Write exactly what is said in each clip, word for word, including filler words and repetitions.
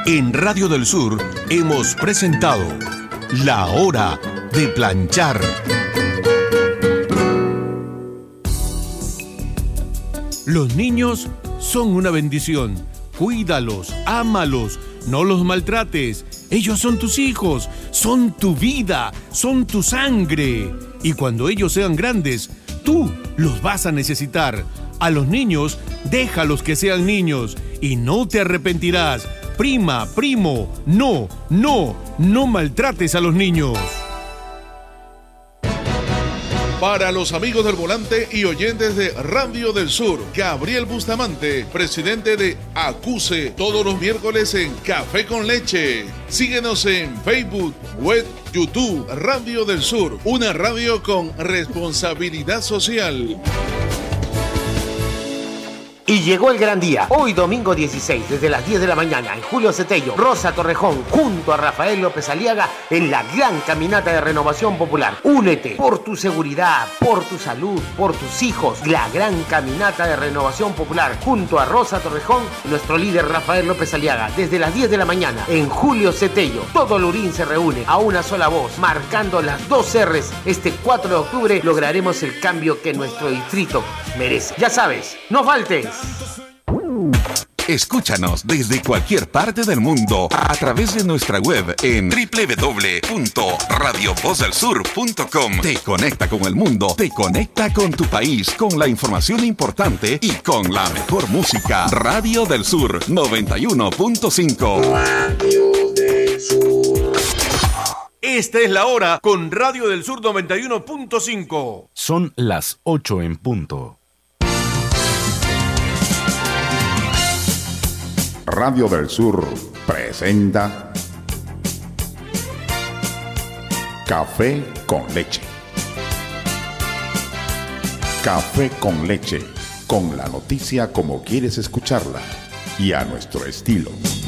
En Radio del Sur hemos presentado La Hora de Planchar. Los niños son una bendición. Cuídalos, ámalos, no los maltrates. Ellos son tus hijos, son tu vida, son tu sangre. Y cuando ellos sean grandes, tú los vas a necesitar. A los niños, déjalos que sean niños y no te arrepentirás. Prima, primo, no, no, no maltrates a los niños. Para los amigos del volante y oyentes de Radio del Sur, Gabriel Bustamante, presidente de ACUSE, todos los miércoles en Café con Leche. Síguenos en Facebook, web, YouTube, Radio del Sur, una radio con responsabilidad social. Y llegó el gran día, hoy domingo dieciséis, desde las diez de la mañana, en Julio Cetello, Rosa Torrejón, junto a Rafael López Aliaga, en la gran caminata de Renovación Popular. Únete, por tu seguridad, por tu salud, por tus hijos, la gran caminata de Renovación Popular, junto a Rosa Torrejón y nuestro líder Rafael López Aliaga, desde las diez de la mañana, en Julio Cetello. Todo Lurín se reúne a una sola voz, marcando las dos R's. Este cuatro de octubre lograremos el cambio que nuestro distrito merece. Ya sabes, no faltes. Escúchanos desde cualquier parte del mundo a través de nuestra web en doble u doble u doble u punto radio voz del sur punto com. Te conecta con el mundo, te conecta con tu país, con la información importante y con la mejor música. Radio del Sur noventa y uno punto cinco. Radio del Sur. Esta es la hora con Radio del Sur noventa y uno punto cinco. Son las ocho en punto. Radio del Sur presenta Café con Leche. Café con Leche, con la noticia como quieres escucharla y a nuestro estilo.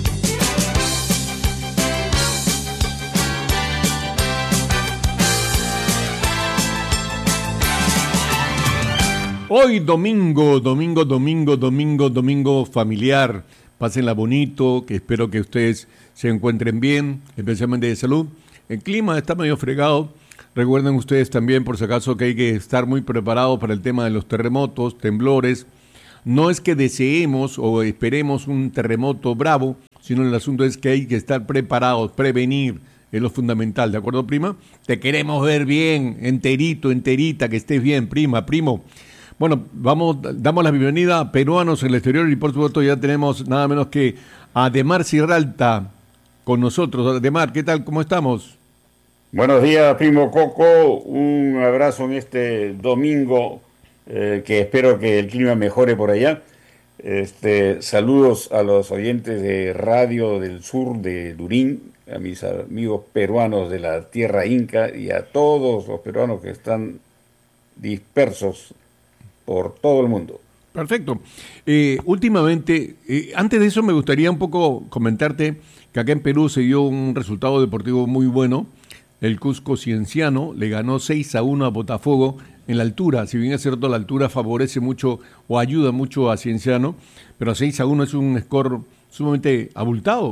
Hoy domingo, domingo, domingo, domingo, domingo familiar. Pásenla bonito, que espero que ustedes se encuentren bien, especialmente de salud. El clima está medio fregado. Recuerden ustedes también, por si acaso, que hay que estar muy preparados para el tema de los terremotos, temblores. No es que deseemos o esperemos un terremoto bravo, sino el asunto es que hay que estar preparados, prevenir, es lo fundamental, ¿de acuerdo, prima? Te queremos ver bien, enterito, enterita, que estés bien, prima, primo. Bueno, vamos, damos la bienvenida a peruanos en el exterior y por supuesto ya tenemos nada menos que a Ademar Sierralta con nosotros. Ademar, ¿qué tal? ¿Cómo estamos? Buenos días, primo Coco. Un abrazo en este domingo, eh, que espero que el clima mejore por allá. Este, saludos a los oyentes de Radio del Sur de Lurín, a mis amigos peruanos de la tierra inca y a todos los peruanos que están dispersos por todo el mundo. Perfecto. Eh, últimamente, eh, antes de eso me gustaría un poco comentarte que acá en Perú se dio un resultado deportivo muy bueno. El Cusco Cienciano le ganó seis a uno a Botafogo en la altura. Si bien es cierto, la altura favorece mucho o ayuda mucho a Cienciano, pero seis a uno es un score sumamente abultado.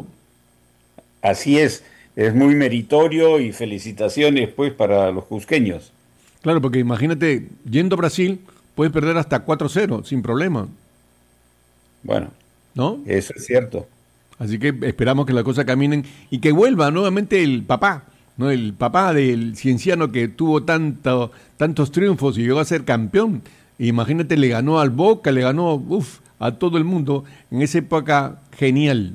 Así es, es muy meritorio y felicitaciones pues para los cusqueños. Claro, porque imagínate, yendo a Brasil puedes perder hasta cuatro cero sin problema. Bueno, ¿no? Eso es cierto. Así que esperamos que las cosas caminen y que vuelva nuevamente el papá, ¿no? El papá del Cienciano que tuvo tanto, tantos triunfos y llegó a ser campeón. Imagínate, le ganó al Boca, le ganó uf, a todo el mundo en esa época genial.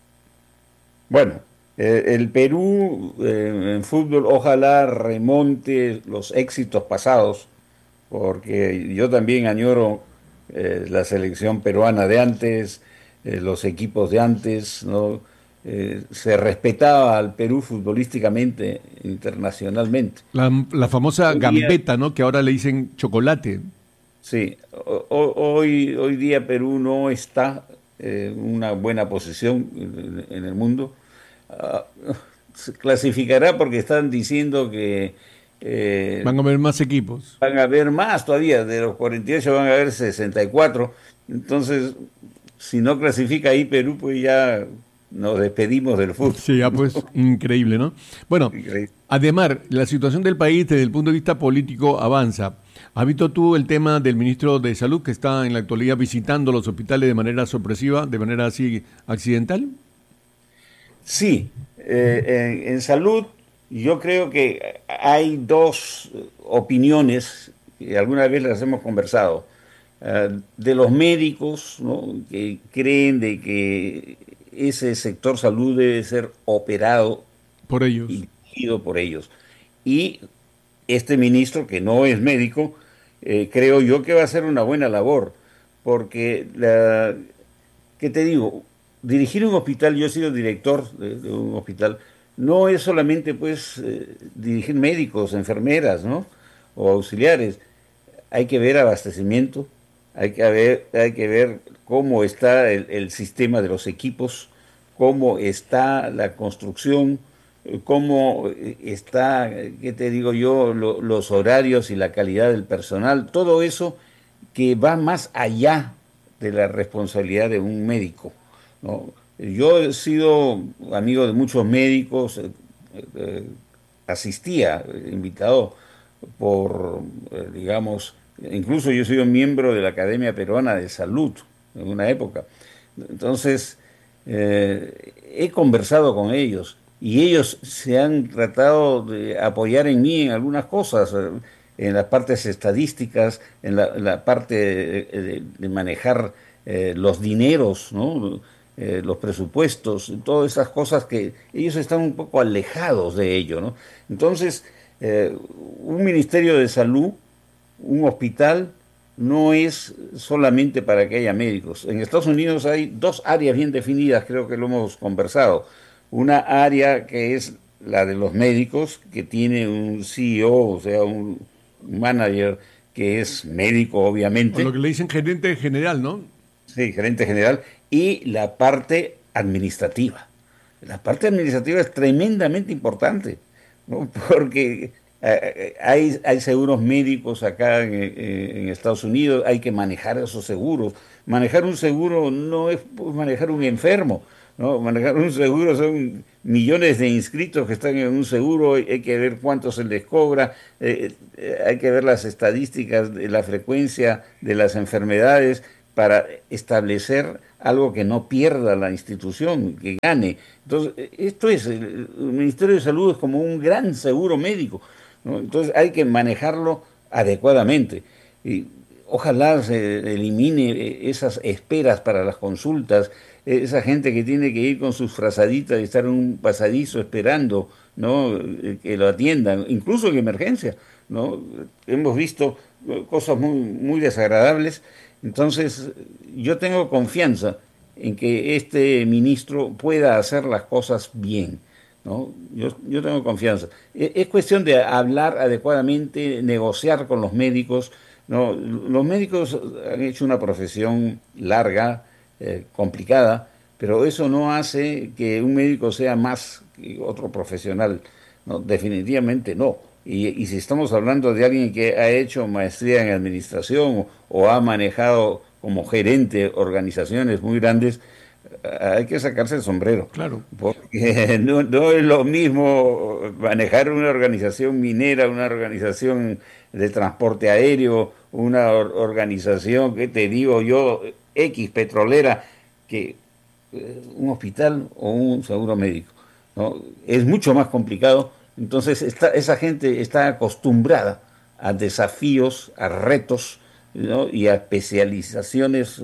Bueno, eh, el Perú eh, en fútbol ojalá remonte los éxitos pasados, porque yo también añoro eh, la selección peruana de antes, eh, los equipos de antes, ¿no? Eh, se respetaba al Perú futbolísticamente, internacionalmente. La, la famosa hoy gambeta, día, ¿no? Que ahora le dicen chocolate. Sí, o, hoy, hoy día Perú no está en eh, una buena posición en, en el mundo. Uh, se clasificará porque están diciendo que Eh, van a haber más equipos. Van a haber más todavía, de los cuarenta y ocho van a haber sesenta y cuatro. Entonces, si no clasifica ahí Perú, pues ya nos despedimos del fútbol. Sí, ya pues, increíble, ¿no? Bueno, Increíble. además, la situación del país desde el punto de vista político avanza. ¿Has visto tú el tema del ministro de Salud que está en la actualidad visitando los hospitales de manera sorpresiva, de manera así accidental? Sí, eh, en, en salud yo creo que hay dos opiniones, que alguna vez las hemos conversado, uh, de los médicos, ¿no?, que creen de que ese sector salud debe ser operado por ellos y dirigido por ellos. Y este ministro, que no es médico, eh, creo yo que va a hacer una buena labor, porque, la, ¿qué te digo? Dirigir un hospital, yo he sido director de, de un hospital, no es solamente pues eh, dirigir médicos, enfermeras, ¿no?, o auxiliares. Hay que ver abastecimiento, hay que ver, hay que ver cómo está el, el sistema de los equipos, cómo está la construcción, cómo está, ¿qué te digo yo?, lo, los horarios y la calidad del personal, todo eso que va más allá de la responsabilidad de un médico, ¿no? Yo he sido amigo de muchos médicos, eh, eh, asistía, invitado por, eh, digamos, incluso yo he sido miembro de la Academia Peruana de Salud en una época. Entonces, eh, he conversado con ellos y ellos se han tratado de apoyar en mí en algunas cosas, en las partes estadísticas, en la, en la parte de, de, de manejar eh, los dineros, ¿no?, eh, los presupuestos, todas esas cosas que ellos están un poco alejados de ello, ¿no? Entonces, eh, un Ministerio de Salud, un hospital, no es solamente para que haya médicos. En Estados Unidos hay dos áreas bien definidas, creo que lo hemos conversado. Una área que es la de los médicos, que tiene un C E O, o sea, un manager que es médico, obviamente. O lo que le dicen gerente general, ¿no? Sí, gerente general. Y la parte administrativa. La parte administrativa es tremendamente importante, ¿no?, porque eh, hay, hay seguros médicos acá en, en Estados Unidos, hay que manejar esos seguros. Manejar un seguro no es pues, manejar un enfermo, ¿no? Manejar un seguro son millones de inscritos que están en un seguro, hay que ver cuánto se les cobra, eh, eh, hay que ver las estadísticas de la frecuencia de las enfermedades para establecer algo que no pierda la institución, que gane. Entonces, esto es, el, el Ministerio de Salud es como un gran seguro médico, ¿no? Entonces hay que manejarlo adecuadamente. Y ojalá se elimine esas esperas para las consultas, esa gente que tiene que ir con sus frazaditas y estar en un pasadizo esperando, ¿no?, que lo atiendan, incluso en emergencia, ¿no? Hemos visto cosas muy, muy desagradables. Entonces, yo tengo confianza en que este ministro pueda hacer las cosas bien, ¿no? Yo, yo tengo confianza. Es, es cuestión de hablar adecuadamente, negociar con los médicos, ¿no? Los médicos han hecho una profesión larga, eh, complicada, pero eso no hace que un médico sea más que otro profesional, ¿no? Definitivamente no. Y, y si estamos hablando de alguien que ha hecho maestría en administración o, o ha manejado como gerente organizaciones muy grandes, hay que sacarse el sombrero. Claro. Porque no, no es lo mismo manejar una organización minera, una organización de transporte aéreo, una or- organización, que te digo yo, X petrolera, que eh, un hospital o un seguro médico, ¿no? Es mucho más complicado. Entonces, esta, esa gente está acostumbrada a desafíos, a retos, ¿no?, y a especializaciones.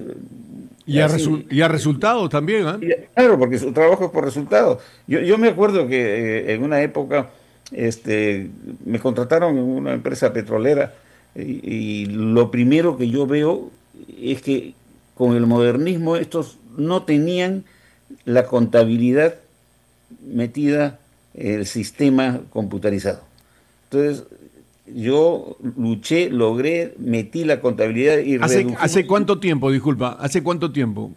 Y a, resu- y a resultados también, ¿eh? Y, claro, porque su trabajo es por resultados. Yo, yo me acuerdo que eh, en una época este, me contrataron en una empresa petrolera y, y lo primero que yo veo es que con el modernismo estos no tenían la contabilidad metida el sistema computarizado. Entonces, yo luché, logré, metí la contabilidad y ¿Hace, redujimos... ¿Hace cuánto tiempo, disculpa? ¿Hace cuánto tiempo?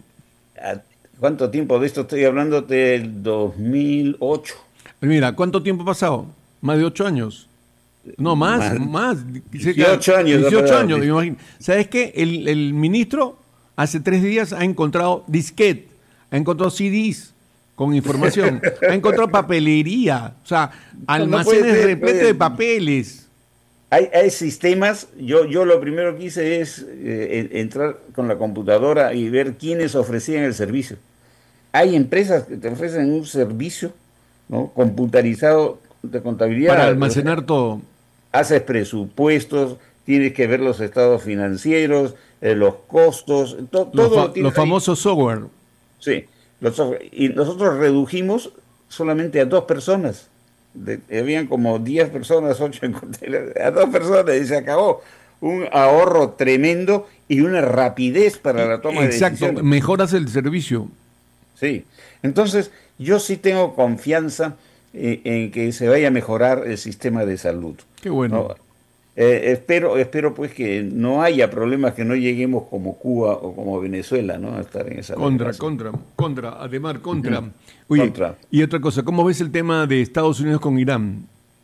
¿Cuánto tiempo de esto estoy hablando? Del dos mil ocho. Mira, ¿cuánto tiempo ha pasado? ¿Más de ocho años? No, más, más. más. dieciocho años. dieciocho años, me imagino. ¿Sabes qué? El, el ministro hace tres días ha encontrado disquete, ha encontrado C Ds con información. Ha encontrado papelería, o sea, almacenes no puede ser, repletos puede... de papeles. Hay, hay sistemas, yo, yo lo primero que hice es eh, entrar con la computadora y ver quiénes ofrecían el servicio. Hay empresas que te ofrecen un servicio, ¿no?, computarizado de contabilidad. Para almacenar todo. Haces presupuestos, tienes que ver los estados financieros, eh, los costos, to, los todo. Fa los famosos software. Sí, los software. Y nosotros redujimos solamente a dos personas. De, habían como diez personas, ocho en a dos personas y se acabó. Un ahorro tremendo y una rapidez para la toma Exacto, de decisiones. Exacto, mejoras el servicio. Sí, entonces yo sí tengo confianza eh, en que se vaya a mejorar el sistema de salud. Qué bueno. ¿No? Eh, espero, espero pues que no haya problemas, que no lleguemos como Cuba o como Venezuela, ¿no?, a estar en esa Contra, desgracia. contra, contra, además contra. Uh-huh. Oye, contra. Y otra cosa, ¿cómo ves el tema de Estados Unidos con Irán?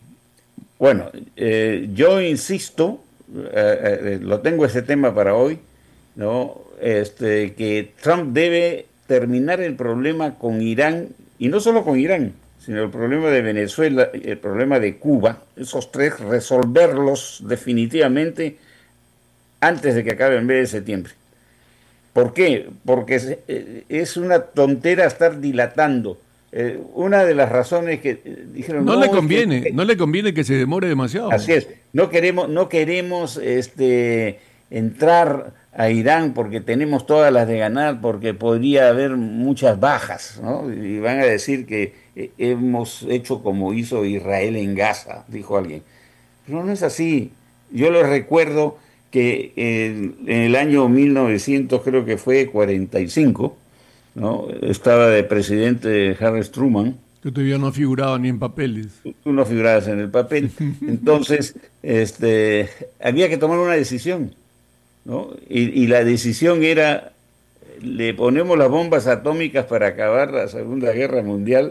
Bueno, eh, yo insisto, eh, eh, lo tengo ese tema para hoy, ¿no?, este, que Trump debe terminar el problema con Irán, y no solo con Irán, sino el problema de Venezuela, el problema de Cuba, esos tres, resolverlos definitivamente antes de que acabe el mes de septiembre. ¿Por qué? Porque es una tontera estar dilatando. Eh, una de las razones que eh, dijeron... No, no le conviene, que, no le conviene que se demore demasiado. Así es, no queremos, no queremos este, entrar a Irán porque tenemos todas las de ganar, porque podría haber muchas bajas, ¿no? Y van a decir que eh, hemos hecho como hizo Israel en Gaza, dijo alguien. Pero no es así. Yo les recuerdo que en, en el año mil novecientos, creo que fue cuarenta y cinco, ¿no?, estaba de presidente Harry Truman. Que todavía no figuraba ni en papeles. Tú no figurabas en el papel. Entonces, este, había que tomar una decisión, ¿no? Y, y la decisión era, ¿le ponemos las bombas atómicas para acabar la Segunda Guerra Mundial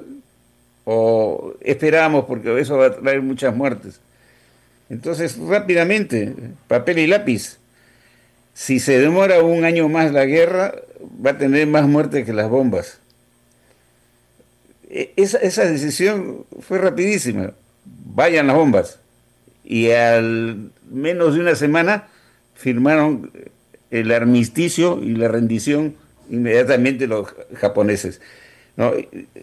o esperamos porque eso va a traer muchas muertes? Entonces, rápidamente, papel y lápiz. Si se demora un año más la guerra, va a tener más muertes que las bombas. Esa, esa decisión fue rapidísima. Vayan las bombas. Y al menos de una semana firmaron el armisticio y la rendición inmediatamente los japoneses, ¿no?